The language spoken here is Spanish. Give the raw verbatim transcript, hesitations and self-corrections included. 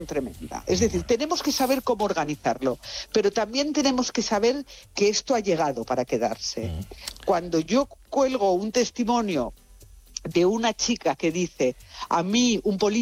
tremenda. Es decir, tenemos que saber cómo organizarlo, pero también tenemos que saber que esto ha llegado para quedarse. Cuando yo cuelgo un testimonio de una chica que dice, a mí un político